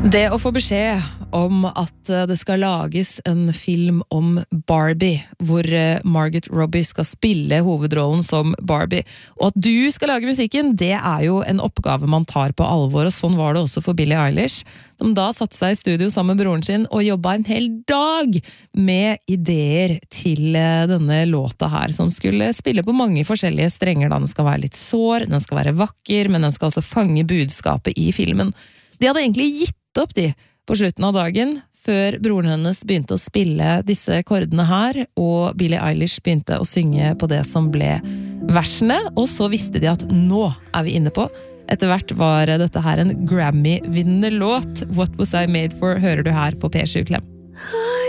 Det å få beskjed om at det skal lages en film om Barbie, hvor Margot Robbie skal spille hovedrollen som Barbie, og at du skal lage musikken, det jo en oppgave man tar på alvor, og sånn var det også for Billie Eilish, som da satte seg i studio sammen med broren sin og jobbet en hel dag med ideer til denne låta her, som skulle spille på mange forskjellige strenger. Den skal være litt sår, den skal være vakker, men den skal også fange budskapet i filmen. De hadde egentlig gitt opp de på slutten av dagen, før broren hennes begynte å spille disse kordene her, og Billie Eilish begynte å synge på det som ble versene, og så visste de at nå vi inne på. Etter hvert var dette her en Grammy-vinnende låt. What Was I Made For hører du her på P7 Klem.